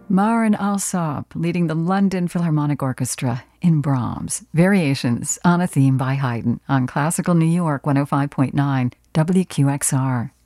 Marin Alsop leading the London Philharmonic Orchestra in Brahms, Variations on a Theme by Haydn on Classical New York 105.9 WQXR.